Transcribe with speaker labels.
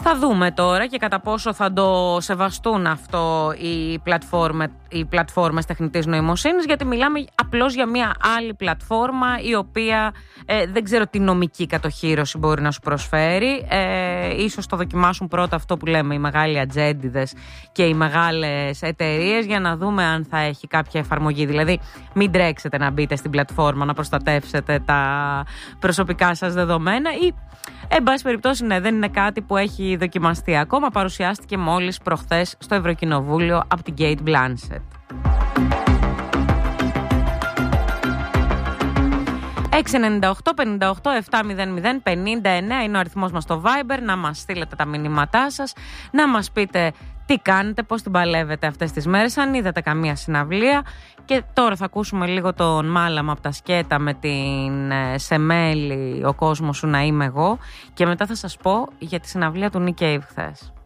Speaker 1: Θα δούμε τώρα και κατά πόσο θα το σεβαστούν αυτό οι πλατφόρμες τεχνητής νοημοσύνης, γιατί μιλάμε απλώς για μια άλλη πλατφόρμα η οποία δεν ξέρω τι νομική κατοχύρωση μπορεί να σου προσφέρει. Ίσως το δοκιμάσουν πρώτα αυτό που λέμε οι μεγάλοι ατζέντιδες και οι μεγάλες εταιρείες, για να δούμε αν θα έχει κάποια εφαρμογή. Δηλαδή μην τρέξετε να μπείτε στην πλατφόρμα να προστατεύσετε τα προσωπικά σας δεδομένα, ή εν πάση περιπτώσει ναι, δεν είναι κάτι που έχει δοκιμαστεί ακόμα. Παρουσιάστηκε μόλις προχθές στο Ευρωκοινοβούλιο από την Kate Blanchett. 698-58-700-59 είναι ο αριθμός μας στο Viber, να μας στείλετε τα μηνύματά σας, να μας πείτε τι κάνετε, πώς την παλεύετε αυτές τις μέρες, αν είδατε καμία συναυλία. Και τώρα θα ακούσουμε λίγο τον Μάλαμα από τα Σκέτα με την Σεμέλη, ο κόσμος σου να είμαι εγώ, και μετά θα σας πω για τη συναυλία του Nick Cave χθες.